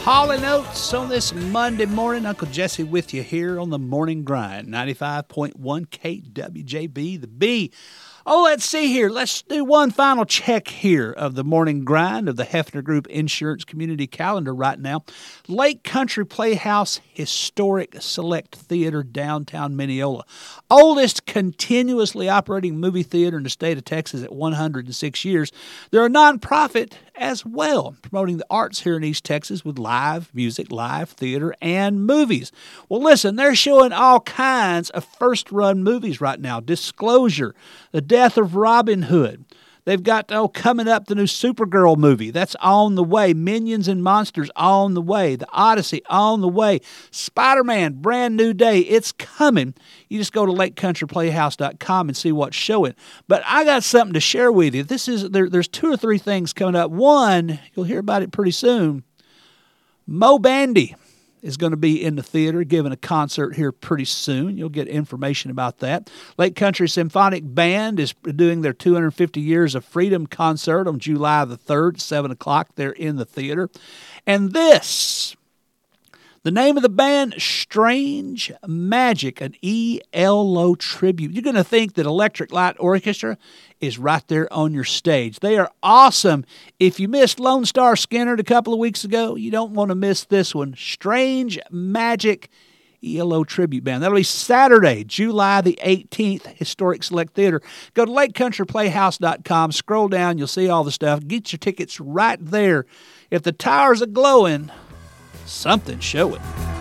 Hall & Oates on this Monday morning. Uncle Jesse with you here on the Morning Grind. 95.1 KWJB, the B. Oh, let's see here. Let's do one final check here of the Morning Grind of the Hefner Group Insurance Community Calendar right now. Lake Country Playhouse Historic Select Theater, downtown Mineola. Oldest continuously operating movie theater in the state of Texas at 106 years. They're a nonprofit as well, promoting the arts here in East Texas with live music, live theater, and movies. Well, listen, they're showing all kinds of first-run movies right now. Disclosure, The Death of Robin Hood. They've got, coming up, the new Supergirl movie. That's on the way. Minions and Monsters on the way. The Odyssey on the way. Spider-Man, brand new day. It's coming. You just go to lakecountryplayhouse.com and see what's showing. But I got something to share with you. There's 2 or 3 things coming up. One, you'll hear about it pretty soon. Mo Bandy is going to be in the theater giving a concert here pretty soon. You'll get information about that. Lake Country Symphonic Band is doing their 250 Years of Freedom concert on July the 3rd, 7 o'clock. They're in the theater. And this, the name of the band, Strange Magic, an ELO tribute. You're going to think that Electric Light Orchestra is right there on your stage. They are awesome. If you missed Lone Star Skinner a couple of weeks ago, you don't want to miss this one. Strange Magic ELO Tribute Band. That'll be Saturday, July the 18th, Historic Select Theater. Go to lakecountryplayhouse.com, scroll down, you'll see all the stuff. Get your tickets right there. If the towers are glowing, something's showing.